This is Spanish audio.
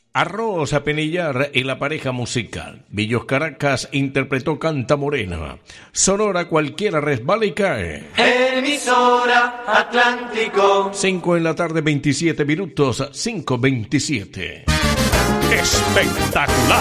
Arroz a Penillar y la pareja musical. Villos Caracas interpretó Canta Morena. Sonora cualquiera resbala y cae. Emisora Atlántico. 5 en la tarde, 27 minutos, 5:27. Espectacular.